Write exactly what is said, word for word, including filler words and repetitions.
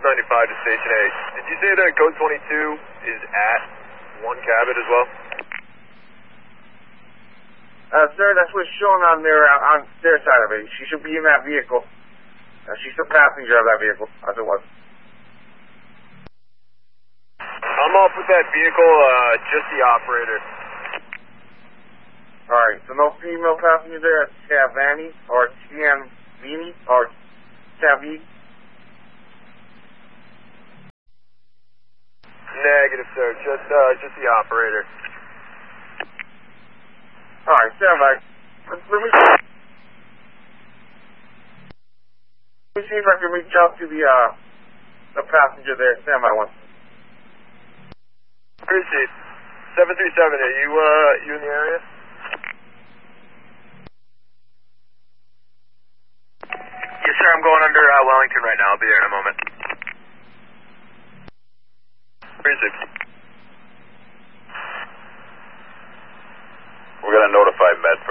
ninety-five to Station eight. Did you say that code twenty-two is at one cabin as well? Uh, sir, that's what's showing on their, uh, on their side of it. She should be in that vehicle. Uh, she's the passenger of that vehicle, as it was. I'm off with that vehicle, uh, just the operator. Alright, so no female passenger there at Cavani, or Cianvini, or Cavi? Negative, sir. Just, uh, just the operator. Alright, stand by. Let me, let me see if I can reach out to the, uh, the passenger there. Stand by one. Appreciate it. seven three seven, are you, uh, you in the area? Yes, sir, I'm going under, uh, Wellington right now. I'll be there in a moment. Appreciate it. We're going to notify Med